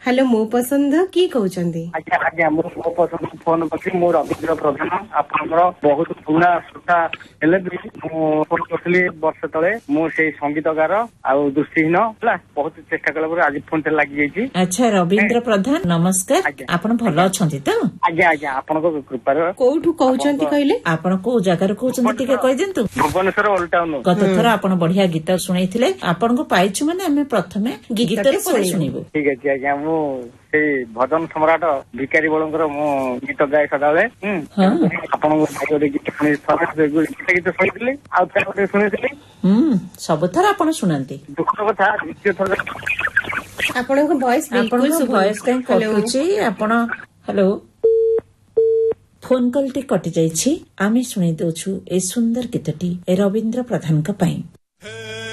Hello मो पसंद किए कहते? आज्ञा आज्ञा मो पसंद फोन कर मु रवींद्र प्रधान आपंकर बहुत पुराना श्रोता हेले भी फोन करती वर्ष तले मुझे संगीतकार आउ दृष्टिहीन है बहुत चेष्टा कला आज फोन टे लगी। अच्छा रवींद्र प्रधान नमस्कार आपण भल अच्छे तो? आज्ञा आज्ञा आपण कृपार कोठू कहते कहले आपण को जगार कहते कही दिंतु? Bhubaneswar old town. गत थर आपण बढ़िया गीत शुणी आपण को पाइछु माने आमे प्रथमे गीत शुणिबु। ठीक है आज्ञा मु से भजन सम्राट भिकारी बलंकर मु गीत गाए सदाबे आपण गीत गीत शुणी आउ शुणी सब थर आपण शुणांती दुख कथा द्वितीय थर आपन को वॉइस बिल्कुल वॉइस कहीं कटुची आपण हेलो फोन कॉल टी कटि जाइछि आमे शुणी दउछु ए सुंदर गीतटी रवींद्र प्रधान का पाई।